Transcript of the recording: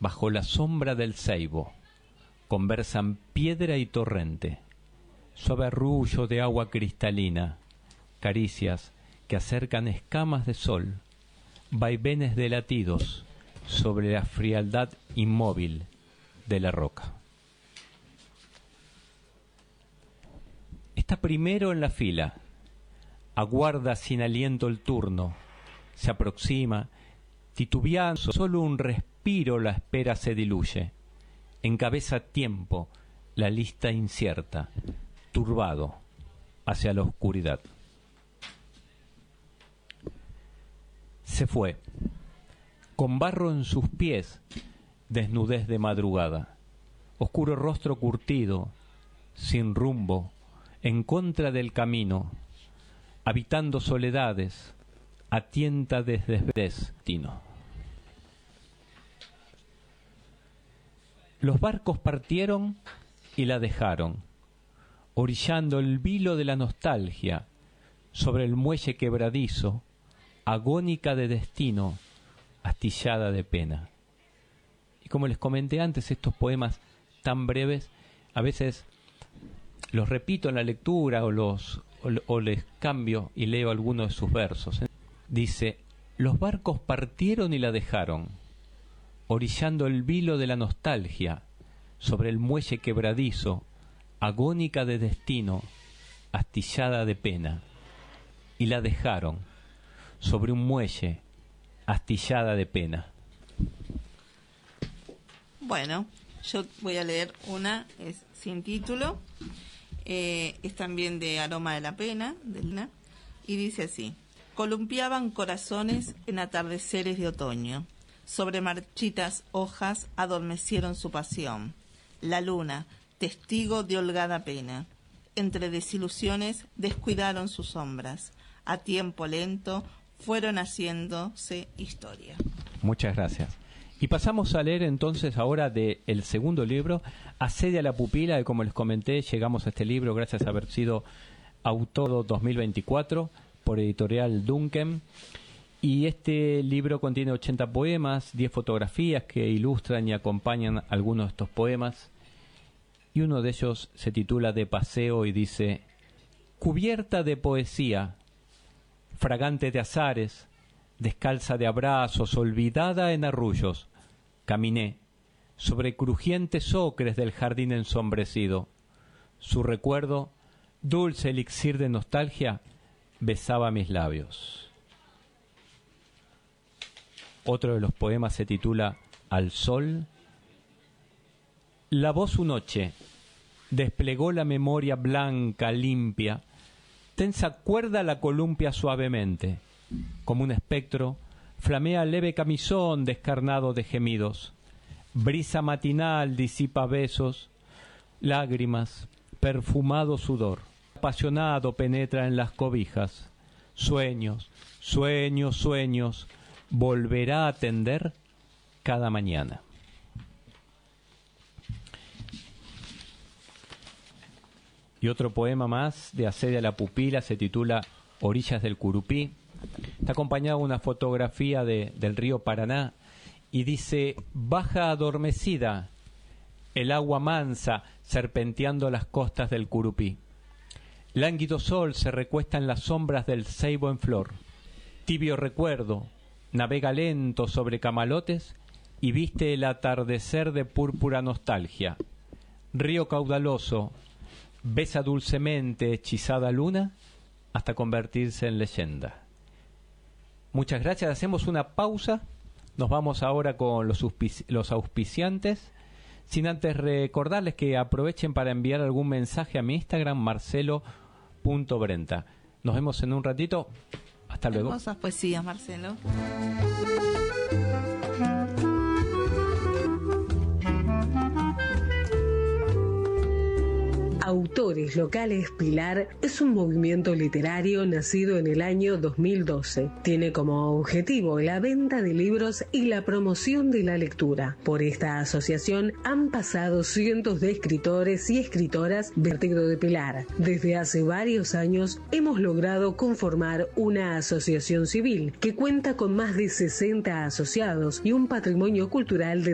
bajo la sombra del ceibo, conversan piedra y torrente, suave arrullo de agua cristalina, caricias que acercan escamas de sol, vaivenes de latidos sobre la frialdad inmóvil de la roca. Está primero en la fila, aguarda sin aliento el turno, se aproxima, titubeando, solo un respiro la espera se diluye, encabeza tiempo la lista incierta, turbado hacia la oscuridad. Se fue, con barro en sus pies, desnudez de madrugada, oscuro rostro curtido, sin rumbo, en contra del camino, habitando soledades, a tienta desde destino. Los barcos partieron y la dejaron, orillando el vilo de la nostalgia, sobre el muelle quebradizo, agónica de destino, astillada de pena. Y como les comenté antes, estos poemas tan breves, a veces los repito en la lectura o les cambio y leo algunos de sus versos. Dice: los barcos partieron y la dejaron, orillando el vilo de la nostalgia, sobre el muelle quebradizo, agónica de destino, astillada de pena. Y la dejaron sobre un muelle, astillada de pena. Bueno, yo voy a leer una, es sin título, es también de Aroma de la Pena, y dice así: columpiaban corazones en atardeceres de otoño, sobre marchitas hojas adormecieron su pasión, la luna, testigo de holgada pena, entre desilusiones descuidaron sus sombras, a tiempo lento fueron haciéndose historia. Muchas gracias. Y pasamos a leer entonces ahora del segundo libro, Asedia la pupila, y como les comenté, llegamos a este libro gracias a haber sido autor 2024 por editorial Duncan. Y este libro contiene 80 poemas, 10 fotografías que ilustran y acompañan algunos de estos poemas. Y uno de ellos se titula De paseo y dice: cubierta de poesía, fragante de azares, descalza de abrazos, olvidada en arrullos, caminé sobre crujientes ocres del jardín ensombrecido. Su recuerdo, dulce elixir de nostalgia, besaba mis labios. Otro de los poemas se titula Al sol. Lavó su noche, desplegó la memoria blanca, limpia, tensa cuerda la columpia suavemente, como un espectro, flamea leve camisón descarnado de gemidos, brisa matinal disipa besos, lágrimas, perfumado sudor, apasionado penetra en las cobijas, sueños, sueños, sueños, volverá a tender cada mañana. Y otro poema más de Asedia la pupila se titula Orillas del Curupí. Está acompañado de una fotografía del río Paraná y dice: baja adormecida el agua mansa serpenteando las costas del Curupí. Lánguido sol se recuesta en las sombras del ceibo en flor. Tibio recuerdo navega lento sobre camalotes y viste el atardecer de púrpura nostalgia. Río caudaloso besa dulcemente hechizada luna hasta convertirse en leyenda. Muchas gracias, hacemos una pausa, nos vamos ahora con los auspiciantes, sin antes recordarles que aprovechen para enviar algún mensaje a mi Instagram, marcelo.brenta. Nos vemos en un ratito, hasta luego. Hermosas poesías, Marcelo. Autores Locales Pilar es un movimiento literario nacido en el año 2012. Tiene como objetivo la venta de libros y la promoción de la lectura. Por esta asociación han pasado cientos de escritores y escritoras del partido de Pilar. Desde hace varios años hemos logrado conformar una asociación civil que cuenta con más de 60 asociados y un patrimonio cultural de